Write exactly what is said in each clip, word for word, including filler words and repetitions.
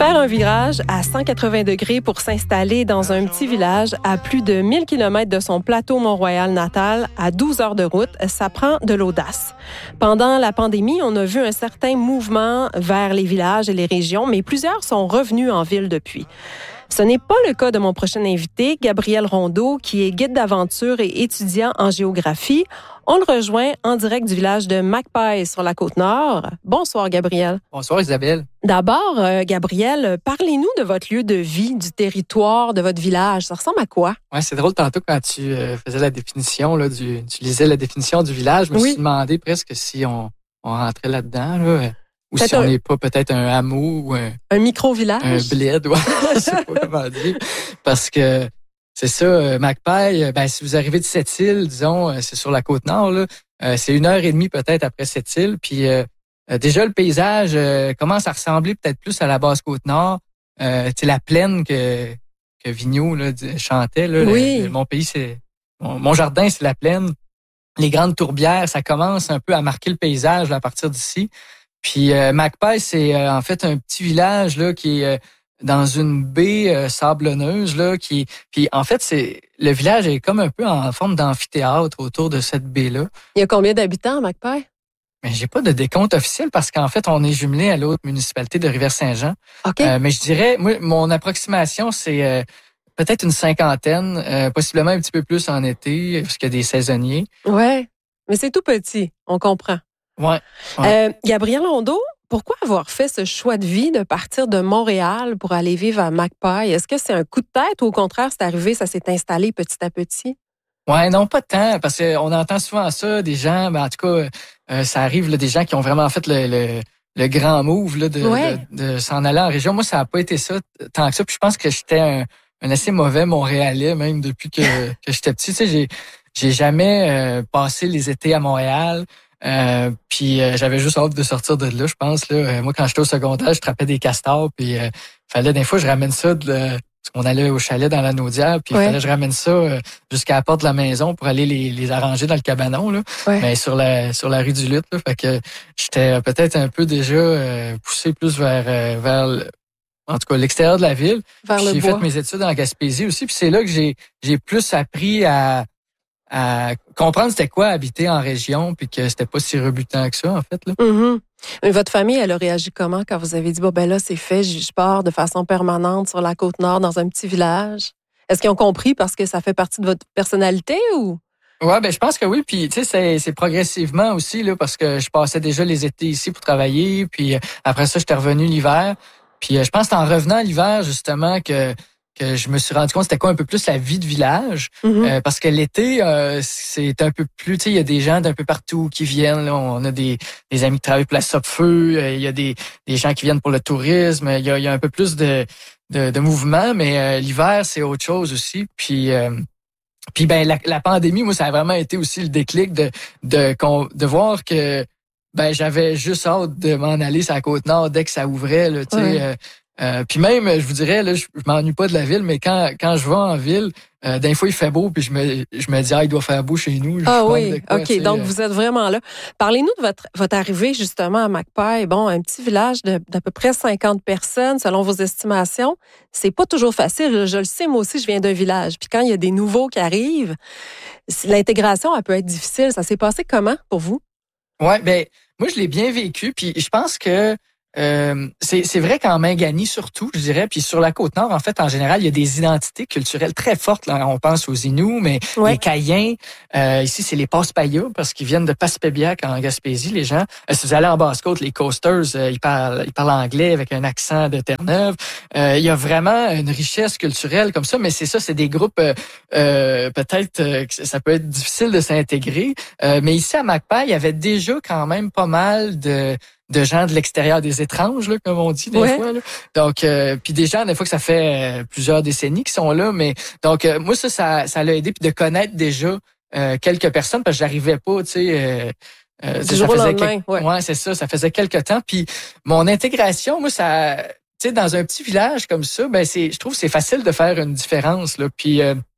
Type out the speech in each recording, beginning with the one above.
Faire un virage à cent quatre-vingts degrés pour s'installer dans un petit village à plus de mille kilomètres de son plateau Mont-Royal natal, à douze heures de route, ça prend de l'audace. Pendant la pandémie, on a vu un certain mouvement vers les villages et les régions, mais plusieurs sont revenus en ville depuis. Ce n'est pas le cas de mon prochain invité, Gabriel Rondeau, qui est guide d'aventure et étudiant en géographie. On le rejoint en direct du village de Macpail sur la Côte-Nord. Bonsoir, Gabriel. Bonsoir, Isabelle. D'abord, euh, Gabriel, parlez-nous de votre lieu de vie, du territoire, de votre village. Ça ressemble à quoi? Ouais, c'est drôle, tantôt, quand tu euh, faisais la définition, là, du, tu lisais la définition du village, je me oui. suis demandé presque si on, on rentrait là-dedans, là, ou peut-être si on un... n'est pas peut-être un hameau ou un... Un micro-village? Un bled, ouais, je sais pas comment dire. Parce que c'est ça, euh, Macpail, ben, si vous arrivez de Sept-Îles, disons, euh, c'est sur la Côte-Nord, là, euh, c'est une heure et demie peut-être après Sept-Îles, puis euh, euh, déjà le paysage euh, commence à ressembler peut-être plus à la Basse-Côte-Nord, euh, tu sais, la plaine que, que Vigneault là, chantait, là, oui. le, le, mon pays, c'est... Mon, mon jardin, c'est la plaine. Les grandes tourbières, ça commence un peu à marquer le paysage là, à partir d'ici. Puis euh, Macpail, c'est euh, en fait un petit village là qui est euh, dans une baie euh, sablonneuse là, qui puis en fait c'est le village est comme un peu en forme d'amphithéâtre autour de cette baie-là. Il y a combien d'habitants à Macpail? Mais j'ai pas de décompte officiel parce qu'en fait on est jumelé à l'autre municipalité de Rivière-Saint-Jean. Okay. Euh, mais je dirais moi mon approximation c'est euh, peut-être une cinquantaine, euh, possiblement un petit peu plus en été parce qu'il y a des saisonniers. Ouais, mais c'est tout petit, on comprend. Ouais. ouais. Euh, Gabriel Rondeau, pourquoi avoir fait ce choix de vie de partir de Montréal pour aller vivre à Macpail? Est-ce que c'est un coup de tête ou au contraire, c'est arrivé, ça s'est installé petit à petit? Ouais, non, pas tant, parce qu'on entend souvent ça, des gens, ben, en tout cas, euh, ça arrive, là, des gens qui ont vraiment fait le, le, le grand move là, de, ouais. de, de s'en aller en région. Moi, ça n'a pas été ça tant que ça. Puis je pense que j'étais un, un assez mauvais Montréalais, même depuis que, que j'étais petit. Tu sais, j'ai, j'ai jamais euh, passé les étés à Montréal. Euh, puis euh, j'avais juste hâte de sortir de là, je pense. Là. Euh, moi, quand j'étais au secondaire, je trappais des castors, puis euh, fallait des fois je ramène ça de la, parce qu'on allait au chalet dans la Naudière, puis il ouais. fallait que je ramène ça euh, jusqu'à la porte de la maison pour aller les, les arranger dans le cabanon, là. Ouais. Mais sur la sur la rue du Lutte, là. Fait que j'étais peut-être un peu déjà euh, poussé plus vers euh, vers le, en tout cas l'extérieur de la ville. Vers puis le j'ai bois. fait mes études en Gaspésie aussi, puis c'est là que j'ai j'ai plus appris à à comprendre c'était quoi habiter en région puis que c'était pas si rebutant que ça en fait là. Mm-hmm. Mais votre famille, elle a réagi comment quand vous avez dit bon ben là c'est fait, je pars de façon permanente sur la Côte-Nord dans un petit village? Est-ce qu'ils ont compris parce que ça fait partie de votre personnalité ou? Ouais, ben je pense que oui, puis tu sais c'est c'est progressivement aussi là parce que je passais déjà les étés ici pour travailler, puis après ça j'étais revenu l'hiver, puis je pense que c'est en revenant l'hiver justement que que je me suis rendu compte c'était quoi un peu plus la vie de village. Mm-hmm. euh, parce que l'été euh, c'est un peu plus, tu sais il y a des gens d'un peu partout qui viennent là, on a des des amis qui travaillent pour la Sopfeu, euh, il y a des des gens qui viennent pour le tourisme, il y a il y a un peu plus de de, de mouvement, mais euh, l'hiver c'est autre chose aussi. Puis euh, puis ben la, la pandémie, moi ça a vraiment été aussi le déclic de de de voir que ben j'avais juste hâte de m'en aller sur la Côte-Nord dès que ça ouvrait là, tu sais. Ouais. Euh, Euh, puis même, je vous dirais, là, je, je m'ennuie pas de la ville, mais quand quand je vais en ville, euh, d'un fois il fait beau, puis je me je me dis ah il doit faire beau chez nous. Ah oui, quoi, ok. Donc euh... vous êtes vraiment là. Parlez-nous de votre votre arrivée justement à Macpail. Bon, un petit village de d'à peu près cinquante personnes selon vos estimations. C'est pas toujours facile. Je le sais, moi aussi, je viens d'un village. Puis quand il y a des nouveaux qui arrivent, l'intégration elle peut être difficile. Ça s'est passé comment pour vous? Ouais, ben moi je l'ai bien vécu. Puis je pense que Euh, c'est, c'est vrai qu'en Mingani surtout, je dirais, puis sur la Côte-Nord, en fait, en général, il y a des identités culturelles très fortes. Là. On pense aux Inuits, mais ouais. les Caïens, euh, ici, c'est les Passe-Payas, parce qu'ils viennent de Passepébiac en Gaspésie, les gens. Euh, si vous allez en Basse-Côte, les Coasters, euh, ils parlent ils parlent anglais avec un accent de Terre-Neuve. Euh, il y a vraiment une richesse culturelle comme ça, mais c'est ça, c'est des groupes, euh, euh, peut-être, euh, ça peut être difficile de s'intégrer. Euh, mais ici, à Macpail, il y avait déjà quand même pas mal de... de gens de l'extérieur, des étranges, là, comme on dit des ouais. fois. Là. Donc, euh, puis des gens, des fois que ça fait euh, plusieurs décennies qui sont là, mais donc euh, moi ça, ça, ça l'a aidé puis de connaître déjà euh, quelques personnes parce que j'arrivais pas, tu sais. Euh, euh, du jour au lendemain, quelques... ouais. ouais, c'est ça, ça faisait quelques temps. Puis mon intégration, moi, ça, tu sais, dans un petit village comme ça, ben c'est, je trouve que c'est facile de faire une différence là. Puis euh,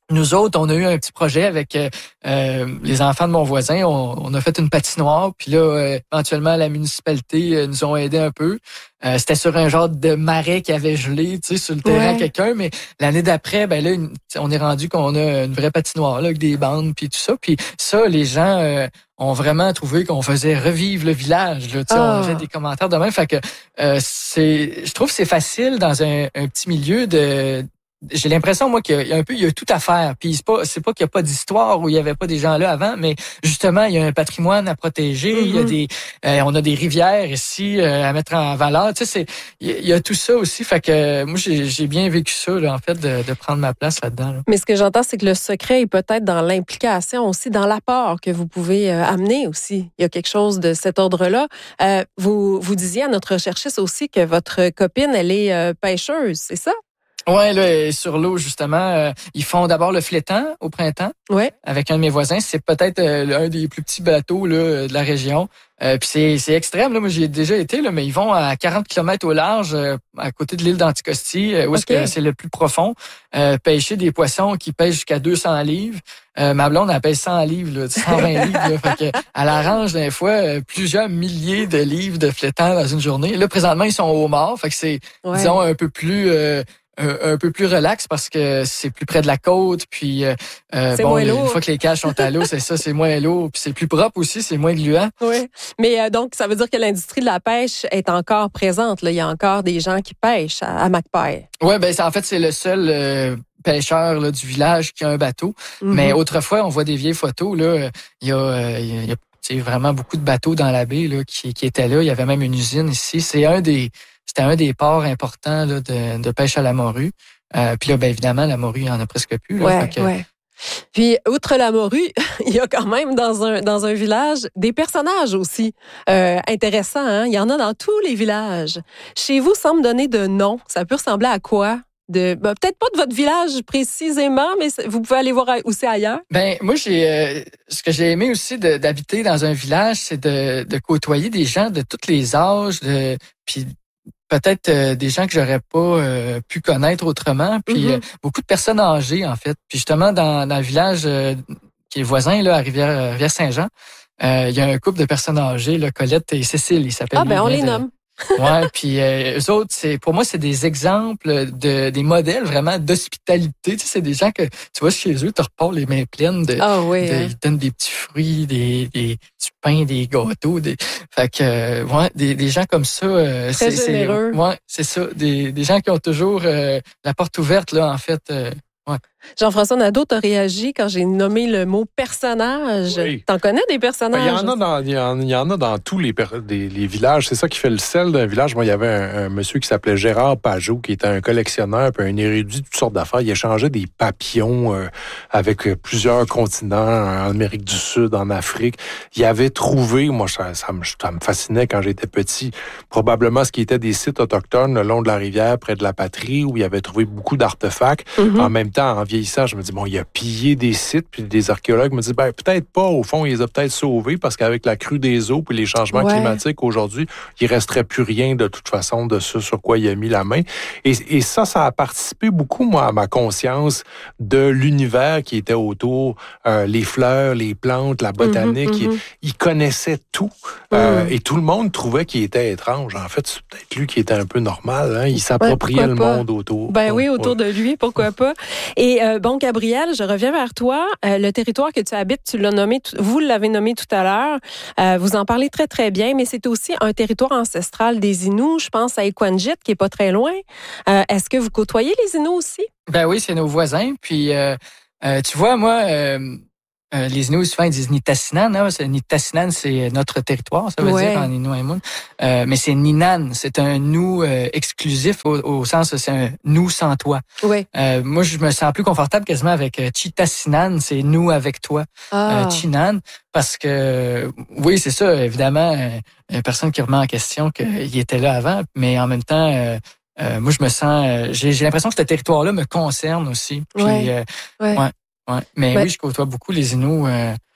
Nous autres, on a eu un petit projet avec euh, euh, les enfants de mon voisin. On, on a fait une patinoire, puis là, euh, éventuellement, la municipalité euh, nous ont aidé un peu. Euh, c'était sur un genre de marais qui avait gelé, tu sais, sur le terrain Ouais. quelqu'un. Mais l'année d'après, ben là, une, on est rendu qu'on a une vraie patinoire là, avec des bandes, puis tout ça. Puis ça, les gens euh, ont vraiment trouvé qu'on faisait revivre le village. Là, tu sais, Ah. on a fait des commentaires de même. Fait que euh, c'est, je trouve que c'est facile dans un, un petit milieu de j'ai l'impression, moi, qu'il y a un peu, il y a tout à faire. Puis c'est pas, c'est pas qu'il y a pas d'histoire où il y avait pas des gens là avant, mais justement, il y a un patrimoine à protéger. Mm-hmm. Il y a des, euh, on a des rivières ici euh, à mettre en valeur. Tu sais, c'est, il y a tout ça aussi. Fait que moi, j'ai, j'ai bien vécu ça, là, en fait, de, de prendre ma place là-dedans. Là. Mais ce que j'entends, c'est que le secret est peut-être dans l'implication aussi, dans l'apport que vous pouvez euh, amener aussi. Il y a quelque chose de cet ordre-là. Euh, vous, vous disiez à notre recherchiste aussi que votre copine, elle est euh, pêcheuse, c'est ça? Ouais, là, sur l'eau, justement, euh, ils font d'abord le flétan au printemps. Ouais. Avec un de mes voisins. C'est peut-être euh, un des plus petits bateaux là, de la région. Euh, puis c'est, c'est extrême. Là. Moi, j'y ai déjà été, là, mais ils vont à quarante kilomètres au large, euh, à côté de l'île d'Anticosti, euh, où est-ce okay. que c'est le plus profond, euh, pêcher des poissons qui pêchent jusqu'à deux cents livres. Euh, ma blonde, elle pêche cent livres, là, cent vingt livres. Là, fait que, elle arrange des fois euh, plusieurs milliers de livres de flétan dans une journée. Là, présentement, ils sont au mort. Fait que c'est, ouais. disons, un peu plus... Euh, Un, un peu plus relax parce que c'est plus près de la côte, puis euh, c'est bon, moins lourd. Une fois que les cages sont à l'eau, c'est ça, c'est moins lourd, puis c'est plus propre aussi, c'est moins gluant. Oui, mais euh, donc ça veut dire que l'industrie de la pêche est encore présente. Là, il y a encore des gens qui pêchent à, à Macpail. Oui, ben c'est, en fait c'est le seul euh, pêcheur là, du village qui a un bateau. Mm-hmm. Mais autrefois, on voit des vieilles photos là, il y a, euh, il y a tu sais, vraiment beaucoup de bateaux dans la baie là qui, qui étaient là. Il y avait même une usine ici. C'est un des C'était un des ports importants là, de, de pêche à la morue. Euh, puis là, bien évidemment, la morue, il n'y en a presque plus. Là, ouais, fait que... ouais. Puis, outre la morue, il y a quand même dans un, dans un village des personnages aussi euh, intéressants. Hein? Il y en a dans tous les villages. Chez vous, sans me donner de nom, ça peut ressembler à quoi? De, ben, peut-être pas de votre village précisément, mais vous pouvez aller voir aussi ailleurs. Ben moi j'ai euh, ce que j'ai aimé aussi de, d'habiter dans un village, c'est de, de côtoyer des gens de tous les âges, de puis peut-être euh, des gens que j'aurais pas euh, pu connaître autrement, puis mm-hmm. euh, beaucoup de personnes âgées en fait. Puis justement dans, dans le village euh, qui est voisin là à Rivière Rivière Saint-Jean, euh, il y a un couple de personnes âgées, là, Colette et Cécile, ils s'appellent. Ah ben on les de... nomme. Ouais, puis euh, eux autres, c'est pour moi, c'est des exemples de des modèles vraiment d'hospitalité. Tu sais, c'est des gens que tu vois chez eux, tu repars les mains pleines de. Ah oui. De, hein. Ils donnent des petits fruits, des, des du pain, des gâteaux, des. Fait que euh, ouais, des, des gens comme ça. Euh, Très c'est, généreux. c'est ouais, c'est ça. Des des gens qui ont toujours euh, la porte ouverte là, en fait. Euh, ouais. Jean-François Nadeau, t'as réagi quand j'ai nommé le mot personnage. Oui. T'en connais des personnages? Il y en a dans, il y en, il y en a dans tous les, des, les villages. C'est ça qui fait le sel d'un village. Moi, il y avait un, un monsieur qui s'appelait Gérard Pajot, qui était un collectionneur, puis un érudit de toutes sortes d'affaires. Il échangeait des papillons euh, avec plusieurs continents, en Amérique du Sud, en Afrique. Il avait trouvé, moi, ça, ça, me, ça me fascinait quand j'étais petit, probablement ce qui était des sites autochtones le long de la rivière, près de la patrie, où il avait trouvé beaucoup d'artefacts. Mm-hmm. En même temps, en vieillissant, je me dis, bon, il a pillé des sites, puis des archéologues me disent, ben peut-être pas, au fond, il les a peut-être sauvés, parce qu'avec la crue des eaux puis les changements ouais. climatiques aujourd'hui, il resterait plus rien de toute façon de ce sur quoi il a mis la main. Et, et ça, ça a participé beaucoup, moi, à ma conscience de l'univers qui était autour, euh, les fleurs, les plantes, la botanique. Mm-hmm, mm-hmm. Il, il connaissait tout. Mm. Euh, et tout le monde trouvait qu'il était étrange. En fait, c'est peut-être lui qui était un peu normal. Hein? Il s'appropriait ouais, le pas. monde autour. Ben oui, autour ouais. de lui, pourquoi pas. Et euh, bon, Gabriel, je reviens vers toi. Euh, le territoire que tu habites, tu l'as nommé, vous l'avez nommé tout à l'heure. Euh, vous en parlez très, très bien, mais c'est aussi un territoire ancestral des Inuits. Je pense à Equanjit, qui est pas très loin. Euh, est-ce que vous côtoyez les Inuits aussi? Ben oui, c'est nos voisins. Puis, euh, euh, tu vois, moi... Euh... Euh, les Inuits, souvent, ils disent Nitassinan. Hein? Nitassinan, c'est notre territoire, ça veut ouais. dire, en Inuit. Euh, mais c'est Ninan. C'est un nous euh, exclusif au, au sens, c'est un nous sans toi. Ouais. Euh, moi, je me sens plus confortable quasiment avec euh, Chitassinan, c'est nous avec toi. Ah. Euh, Chinan, parce que, oui, c'est ça, évidemment, euh, une personne qui remet en question qu'il était là avant, mais en même temps, euh, euh, moi, je me sens, euh, j'ai, j'ai l'impression que ce territoire-là me concerne aussi. Puis, ouais. Euh, ouais. ouais. Ouais. Mais ouais. oui, je côtoie beaucoup les Inuits. Euh,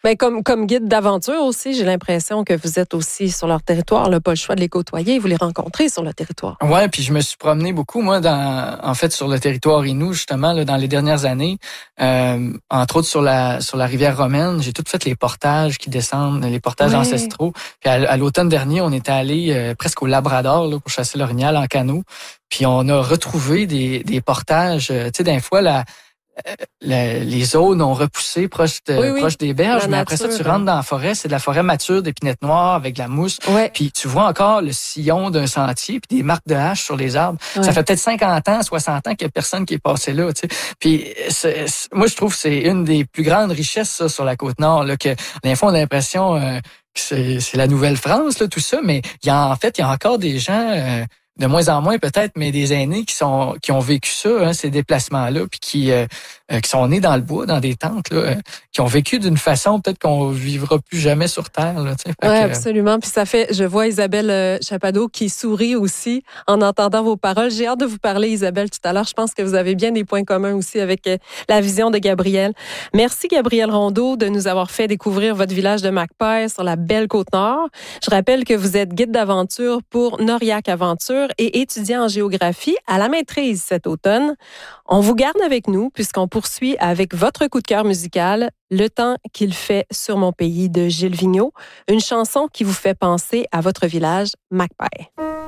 Ben, comme, comme guide d'aventure aussi, j'ai l'impression que vous êtes aussi sur leur territoire. Là, pas le choix de les côtoyer, vous les rencontrez sur le territoire. Ouais, puis je me suis promené beaucoup, moi, dans, en fait, sur le territoire Innu, justement, là, dans les dernières années. Euh, entre autres, sur la, sur la rivière romaine, j'ai tout fait les portages qui descendent, les portages Ouais. ancestraux. Puis à, à l'automne dernier, on était allé euh, presque au Labrador, là, pour chasser l'orignal en canot. Puis on a retrouvé des, des portages, euh, tu sais, d'un fois, la, la, les zones ont repoussé proche, de, Oui, oui. proche des berges, La mais après ça, nature, tu rentres dans la forêt, c'est de la forêt mature d'épinette noire avec de la mousse. Ouais. Puis tu vois encore le sillon d'un sentier, puis des marques de hache sur les arbres. Ouais. Ça fait peut-être cinquante ans, soixante ans qu'il y a personne qui est passé là. Tu sais. Puis c'est, c'est, moi, je trouve que c'est une des plus grandes richesses ça, sur la Côte-Nord, là, que des fois, on a l'impression euh, que c'est, c'est la Nouvelle-France, là, tout ça, mais il y a, en fait, il y a encore des gens... Euh, de moins en moins peut-être, mais des aînés qui sont qui ont vécu ça, hein, ces déplacements-là, puis qui euh, qui sont nés dans le bois, dans des tentes, là, euh, qui ont vécu d'une façon peut-être qu'on vivra plus jamais sur Terre. Là, tu sais. Oui, que, absolument. Puis ça fait, je vois Isabelle euh, Chapado qui sourit aussi en entendant vos paroles. J'ai hâte de vous parler, Isabelle, tout à l'heure. Je pense que vous avez bien des points communs aussi avec euh, la vision de Gabriel. Merci, Gabriel Rondeau, de nous avoir fait découvrir votre village de Macpay sur la belle Côte-Nord. Je rappelle que vous êtes guide d'aventure pour Noriac Aventure et étudiant en géographie à la maîtrise cet automne. On vous garde avec nous puisqu'on poursuit avec votre coup de cœur musical, Le temps qu'il fait sur mon pays de Gilles Vigneault, une chanson qui vous fait penser à votre village Macpay.